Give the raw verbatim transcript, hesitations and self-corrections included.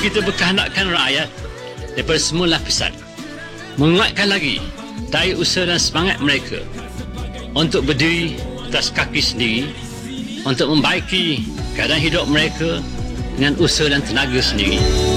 kita berkehendakkan rakyat daripada semua lapisan menguatkan lagi daya usaha dan semangat mereka untuk berdiri atas kaki sendiri, untuk membaiki keadaan hidup mereka dengan usaha dan tenaga sendiri.